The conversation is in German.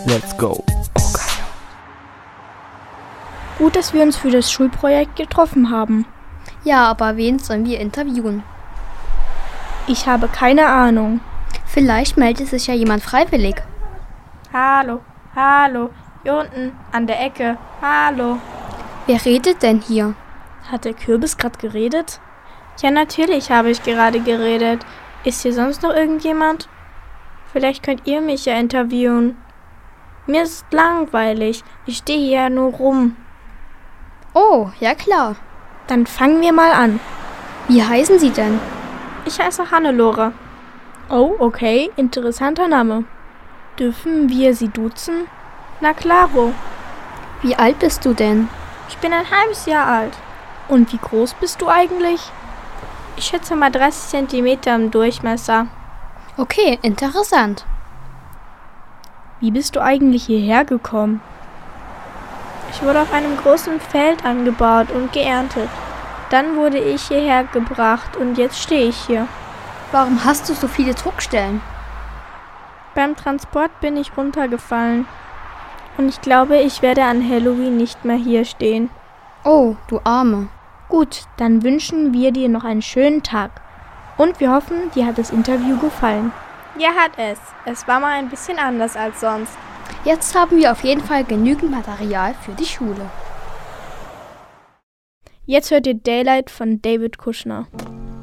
Let's go. Gut, dass wir uns für das Schulprojekt getroffen haben. Ja, aber wen sollen wir interviewen? Ich habe keine Ahnung. Vielleicht meldet sich ja jemand freiwillig. Hallo, hier unten an der Ecke. Hallo. Wer redet denn hier? Hat der Kürbis gerade geredet? Ja, natürlich habe ich gerade geredet. Ist hier sonst noch irgendjemand? Vielleicht könnt ihr mich ja interviewen. Mir ist langweilig. Ich stehe hier ja nur rum. Oh, ja klar. Dann fangen wir mal an. Wie heißen Sie denn? Ich heiße Hannelore. Oh, okay, interessanter Name. Dürfen wir Sie duzen? Na klaro. Wie alt bist du denn? Ich bin ein halbes Jahr alt. Und wie groß bist du eigentlich? Ich schätze mal 30 cm im Durchmesser. Okay, interessant. Wie bist du eigentlich hierher gekommen? Ich wurde auf einem großen Feld angebaut und geerntet. Dann wurde ich hierher gebracht und jetzt stehe ich hier. Warum hast du so viele Druckstellen? Beim Transport bin ich runtergefallen. Und ich glaube, ich werde an Halloween nicht mehr hier stehen. Oh, du Arme. Gut, dann wünschen wir dir noch einen schönen Tag. Und wir hoffen, dir hat das Interview gefallen. Ja, hat es. Es war mal ein bisschen anders als sonst. Jetzt haben wir auf jeden Fall genügend Material für die Schule. Jetzt hört ihr Daylight von David Kushner.